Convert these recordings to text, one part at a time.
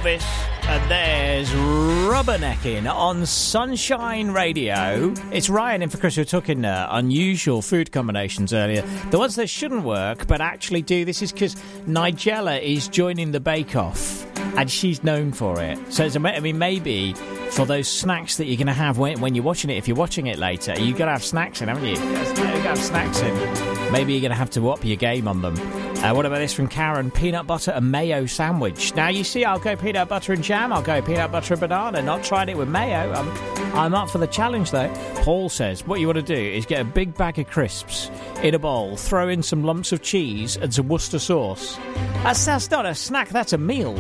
Elvis, and there's Rubbernecking on Sunshine Radio. It's Ryan in for Chris. We were talking unusual food combinations earlier. The ones that shouldn't work, but actually do. This is because Nigella is joining the Bake Off, and she's known for it. So, I mean, maybe for those snacks that you're going to have when you're watching it, if you're watching it later, you've got to have snacks in, haven't you? You've got to have snacks in. Maybe you're going to have to up your game on them. What about this from Karen? Peanut butter and mayo sandwich. Now, you see, I'll go peanut butter and jam. I'll go peanut butter and banana. Not tried it with mayo. I'm up for the challenge, though. Paul says what you want to do is get a big bag of crisps in a bowl, throw in some lumps of cheese and some Worcester sauce. That's not a snack, that's a meal.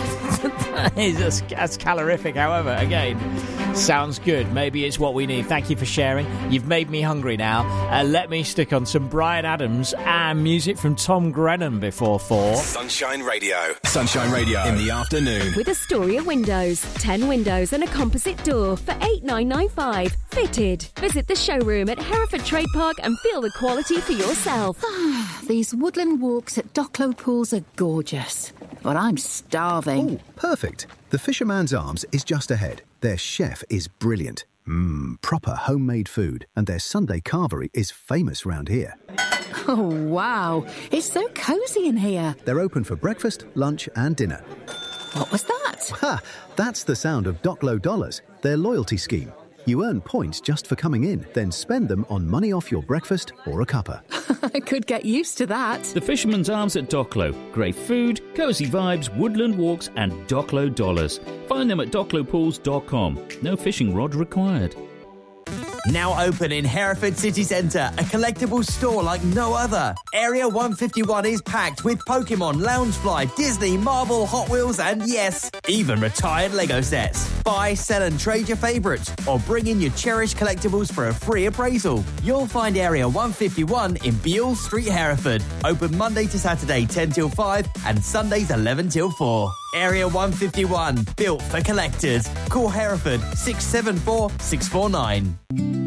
That's calorific, however, again, sounds good. Maybe it's what we need. Thank you for sharing. You've made me hungry now. Let me stick on some Bryan Adams and music from Tom Grennan before 4. Sunshine Radio. Sunshine Radio in the afternoon. With Astoria Windows. 10 windows and a composite door for $8,995. Fitted. Visit the showroom at Hereford Trade Park and feel the quality for yourself. These woodland walks at Docklow Pools are gorgeous. But I'm starving. Oh, perfect. The Fisherman's Arms is just ahead. Their chef is brilliant. Proper homemade food. And their Sunday carvery is famous round here. Oh, wow. It's so cosy in here. They're open for breakfast, lunch and dinner. What was that? Ha! That's the sound of Docklow Dollars, their loyalty scheme. You earn points just for coming in, then spend them on money off your breakfast or a cuppa. I could get used to that. The Fisherman's Arms at Docklow. Great food, cosy vibes, woodland walks and Docklow dollars. Find them at docklowpools.com. No fishing rod required. Now open in Hereford City Centre, a collectibles store like no other. Area 151 is packed with Pokemon, Loungefly, Disney, Marvel, Hot Wheels and, yes, even retired Lego sets. Buy, sell and trade your favourites or bring in your cherished collectibles for a free appraisal. You'll find Area 151 in Beale Street, Hereford. Open Monday to Saturday 10 till 5 and Sundays 11 till 4. Area 151, built for collectors. Call Hereford 674 649.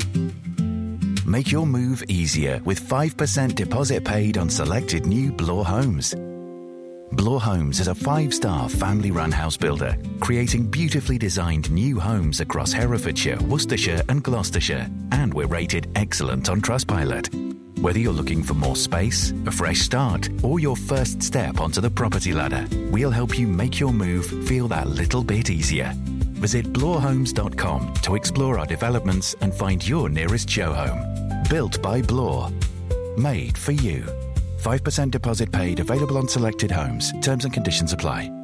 Make your move easier with 5% deposit paid on selected new Bloor homes. Bloor Homes is a 5-star family-run house builder, creating beautifully designed new homes across Herefordshire, Worcestershire and Gloucestershire, and we're rated excellent on Trustpilot. Whether you're looking for more space, a fresh start, or your first step onto the property ladder, we'll help you make your move feel that little bit easier. Visit bloorhomes.com to explore our developments and find your nearest show home. Built by Bloor. Made for you. 5% deposit paid, available on selected homes. Terms and conditions apply.